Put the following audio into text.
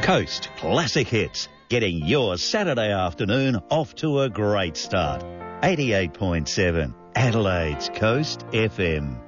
Coast Classic Hits, getting your Saturday afternoon off to a great start. 88.7 Adelaide's Coast FM.